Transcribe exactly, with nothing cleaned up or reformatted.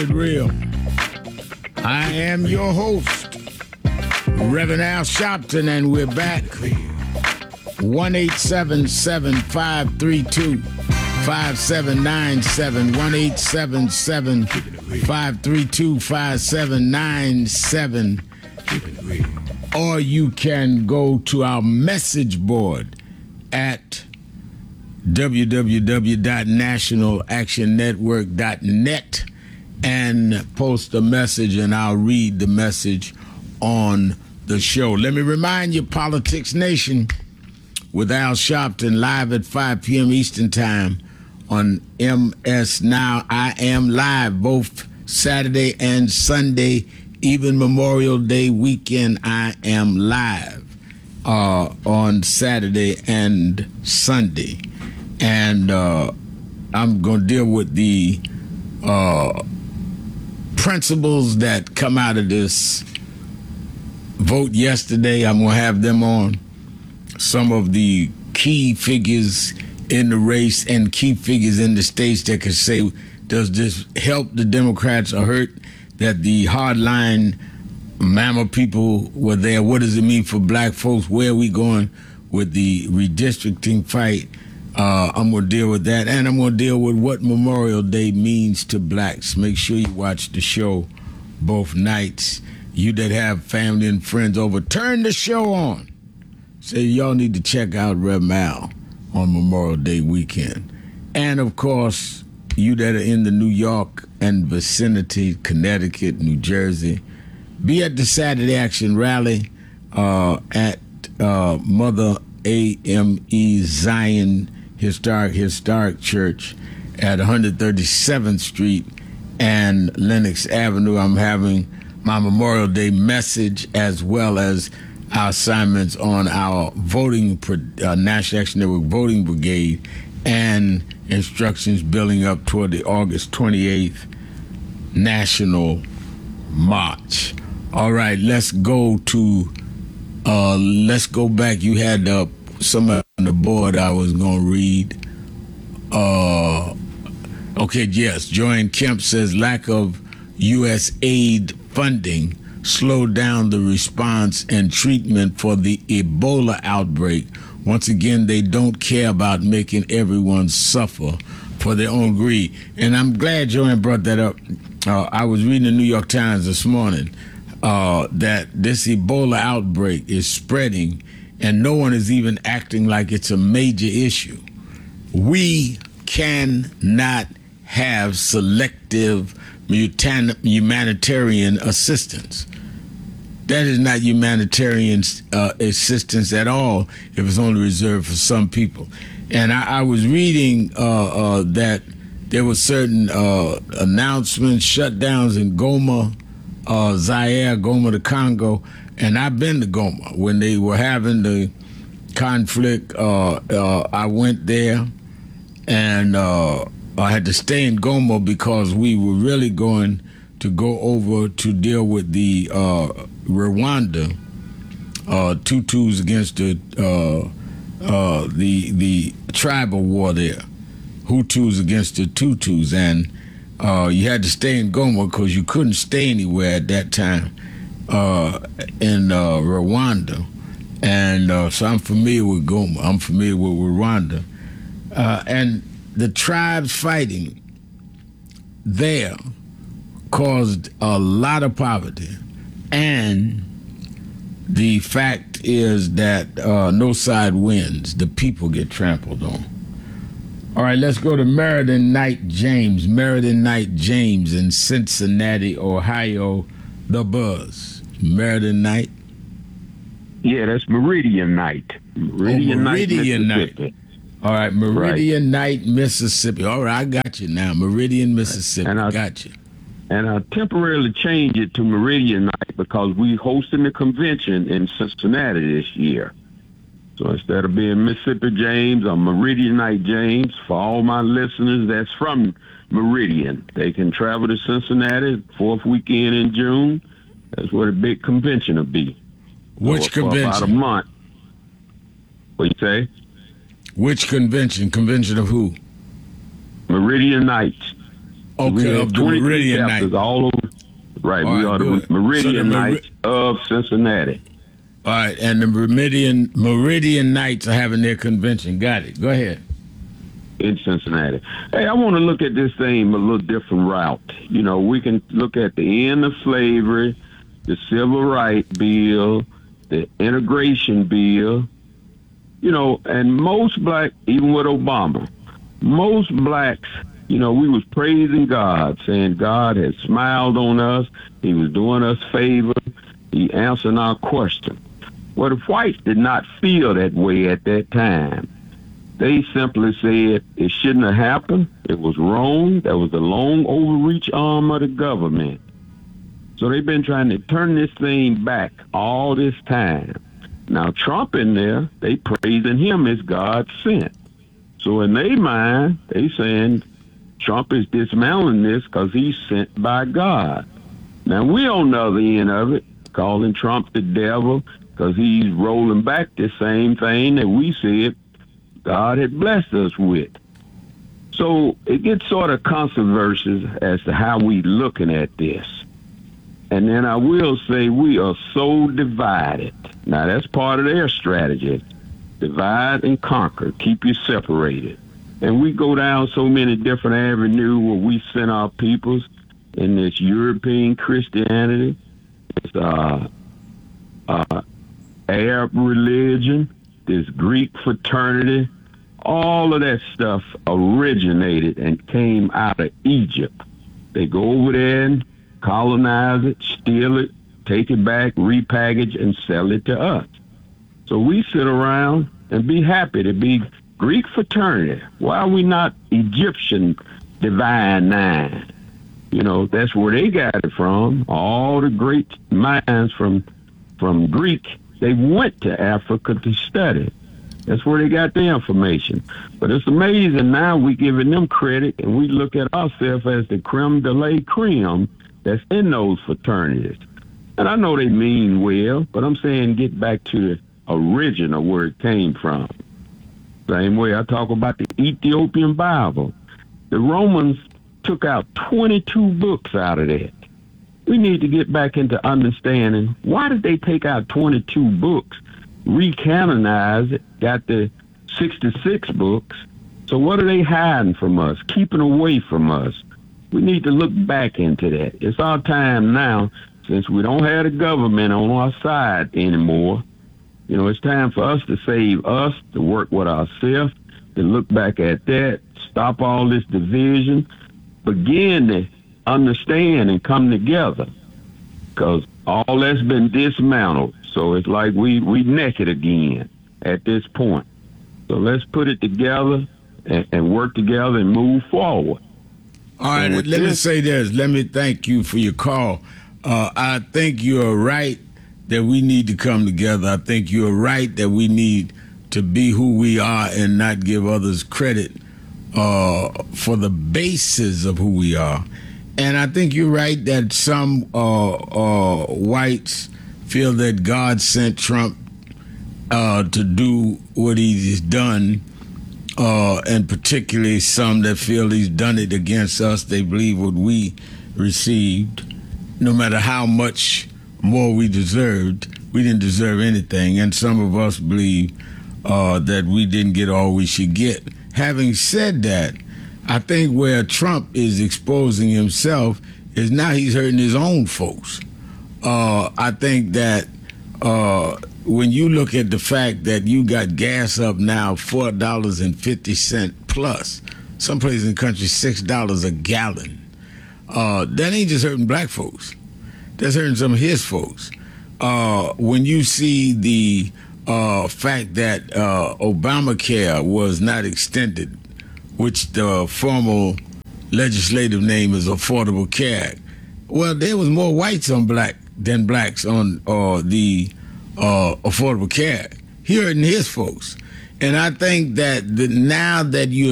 Real. I am your host, Reverend Al Sharpton, and we're back. one eight seven seven, five three two, five seven nine seven. one eight seven seven, five three two, five seven nine seven. Or you can go to our message board at w w w dot national action network dot net and post a message, and I'll read the message on the show. Let me remind you, Politics Nation with Al Sharpton, live at five p.m. Eastern Time on M S Now. I am live both Saturday and Sunday, even Memorial Day weekend. I am live uh, on Saturday and Sunday. And uh, I'm going to deal with the uh, principles that come out of this vote yesterday. I'm going to have them on. Some of the key figures in the race and key figures in the states that can say, does this help the Democrats or hurt? That the hardline mama people were there. What does it mean for black folks? Where are we going with the redistricting fight? Uh, I'm going to deal with that, and I'm going to deal with what Memorial Day means to blacks. Make sure you watch the show both nights. You that have family and friends over, turn the show on. Say y'all need to check out Rev Mal on Memorial Day weekend. And, of course, you that are in the New York and vicinity, Connecticut, New Jersey, be at the Saturday Action Rally uh, at uh, Mother A M E Zion Historic Historic Church at one thirty-seventh Street and Lenox Avenue. I'm having my Memorial Day message as well as our assignments on our voting, uh, National Action Network Voting Brigade, and instructions building up toward the August twenty-eighth National March. All right, let's go to, uh, let's go back. You had uh, some on the board I was going to read. Uh, okay, yes, Joanne Kemp says lack of U S aid funding slowed down the response and treatment for the Ebola outbreak. Once again, they don't care about making everyone suffer for their own greed. And I'm glad Joanne brought that up. Uh, I was reading the New York Times this morning uh, that this Ebola outbreak is spreading and no one is even acting like it's a major issue. We cannot have selective humanitarian assistance. That is not humanitarian uh, assistance at all if it's only reserved for some people. And I, I was reading uh, uh, that there were certain uh, announcements, shutdowns in Goma, uh, Zaire, Goma, the Congo, and I've been to Goma. When they were having the conflict, uh, uh, I went there, and uh, I had to stay in Goma because we were really going to go over to deal with the uh, Rwanda uh, Tutus against the uh, uh, the the tribal war there, Hutus against the Tutus, and uh, you had to stay in Goma because you couldn't stay anywhere at that time uh, in uh, Rwanda, and uh, so I'm familiar with Goma. I'm familiar with Rwanda, uh, and the tribes fighting there caused a lot of poverty, and the fact is that uh, no side wins. The people get trampled on. All right, let's go to Meriden Knight James. Meriden Knight James in Cincinnati, Ohio, the Buzz. Meriden Knight? Yeah, that's Meridian Night. Meridian, oh, Meridian Night, Night. All right, Meridian right. Night, Mississippi. All right, I got you now. Meridian, Mississippi. And I got you. And I temporarily changed it to Meridian Night because we're hosting the convention in Cincinnati this year. So instead of being Mississippi James, I'm Meridian Night James. For all my listeners that's from Meridian, they can travel to Cincinnati, fourth weekend in June. That's where the big convention will be. Which so convention? For about a month. What you say? Which convention? Convention of who? Meridian Nights. Okay, we have of the twenty-three Meridian chapters Night. all over. Right, All we right, are the good. Meridian So the Meri- Knights of Cincinnati. All right, and the Meridian Meridian Knights are having their convention. Got it. Go ahead. In Cincinnati. Hey, I want to look at this thing a little different route. You know, we can look at the end of slavery, the Civil Rights Bill, the Integration Bill, you know, and most black, even with Obama, most blacks, you know, we was praising God, saying God had smiled on us. He was doing us favor. He answered our question. Well, the whites did not feel that way at that time. They simply said it shouldn't have happened. It was wrong. That was the long overreach arm of the government. So they've been trying to turn this thing back all this time. Now, Trump in there, they praising him as God sent. So in their mind, they saying Trump is dismantling this because he's sent by God. Now, we on the other end of it, calling Trump the devil because he's rolling back the same thing that we said God had blessed us with. So it gets sort of controversial as to how we looking at this. And then I will say we are so divided. Now, that's part of their strategy. Divide and conquer. Keep you separated. And we go down so many different avenues where we send our peoples in this European Christianity, this uh, uh, Arab religion, this Greek fraternity. All of that stuff originated and came out of Egypt. They go over there and colonize it, steal it, take it back, repackage, and sell it to us. So we sit around and be happy to be Greek fraternity. Why are we not Egyptian divine nine? You know, that's where they got it from. All the great minds from from Greek, they went to Africa to study. That's where they got their information. But it's amazing now we giving them credit and we look at ourselves as the creme de la creme that's in those fraternities. And I know they mean well, but I'm saying get back to the original where it came from. Same way I talk about the Ethiopian Bible. The Romans took out twenty-two books out of that. We need to get back into understanding why did they take out twenty-two books, recanonize it, got the sixty-six books. So what are they hiding from us, keeping away from us? We need to look back into that. It's our time now, since we don't have the government on our side anymore. You know, it's time for us to save us, to work with ourselves, to look back at that, stop all this division, begin to understand and come together. Because all that's been dismantled. So it's like we, we naked again at this point. So let's put it together and, and work together and move forward. All right, let this, me say this. Let me thank you for your call. Uh, I think you're right that we need to come together. I think you're right that we need to be who we are and not give others credit uh, for the basis of who we are. And I think you're right that some uh, uh, whites feel that God sent Trump uh, to do what he's done, uh, and particularly some that feel he's done it against us. They believe what we received, no matter how much more we deserved, we didn't deserve anything. And some of us believe uh, that we didn't get all we should get. Having said that, I think where Trump is exposing himself is now he's hurting his own folks. Uh, I think that uh, when you look at the fact that you got gas up now four dollars and fifty cents plus, some places in the country six dollars a gallon, uh, that ain't just hurting black folks. That's hurting some of his folks. Uh, when you see the uh, fact that uh, Obamacare was not extended, which the formal legislative name is Affordable Care Act, well, there was more whites on black than blacks on uh, the uh, Affordable Care Act. He hurting his folks. And I think that the, now that you're